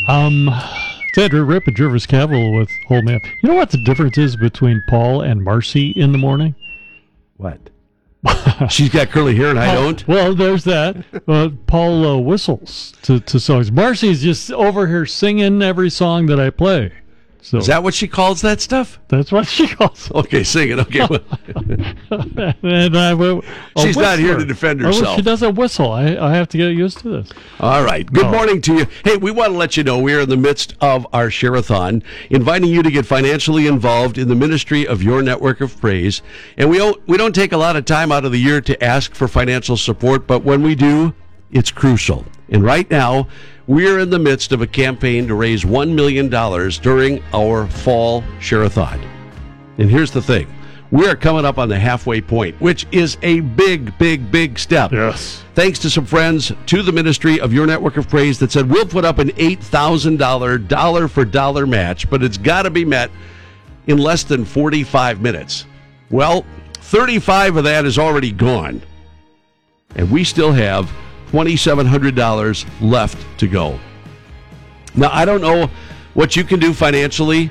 It's Andrew Ripp at Jervis Capital with Hold Me Up. You know what the difference is between Paul and Marcy in the morning? What? She's got curly hair and I Paul, don't? Well, there's that. Paul whistles to songs. Marcy's just over here singing every song that I play. So Is that what she calls that stuff? that's what she calls it. Okay, sing it. Okay. And She's not here to defend herself. She doesn't whistle. I have to get used to this. All right. Good morning to you. Hey, we want to let you know we are in the midst of our Share-a-thon, inviting you to get financially involved in the ministry of Your Network of Praise. And we don't take a lot of time out of the year to ask for financial support, but when we do, it's crucial. And right now, we're in the midst of a campaign to raise $1 million during our fall Share-a-thon. And here's the thing. We are coming up on the halfway point, which is a big, big, big step. Yes. Thanks to some friends to the ministry of Your Network of Praise that said, we'll put up an $8,000 dollar-for-dollar match, but it's got to be met in less than 45 minutes. Well, 35 of that is already gone. And we still have $2,700 left to go. Now, I don't know what you can do financially,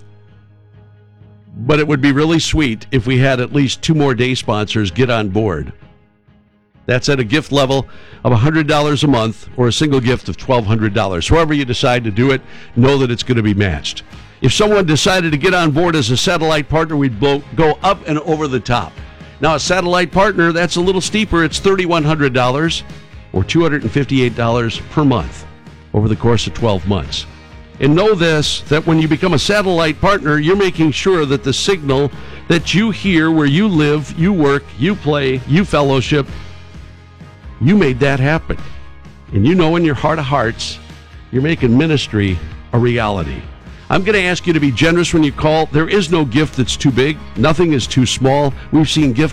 but it would be really sweet if we had at least 2 more day sponsors get on board. That's at a gift level of $100 a month or a single gift of $1,200. However you decide to do it, know that it's going to be matched. If someone decided to get on board as a satellite partner, we'd go up and over the top. Now, a satellite partner, that's a little steeper. It's $3,100 or $258 per month over the course of 12 months. And know this, that when you become a satellite partner, you're making sure that the signal that you hear where you live, you work, you play, you fellowship, you made that happen. And you know in your heart of hearts, you're making ministry a reality. I'm going to ask you to be generous when you call. There is no gift that's too big. Nothing is too small. We've seen gift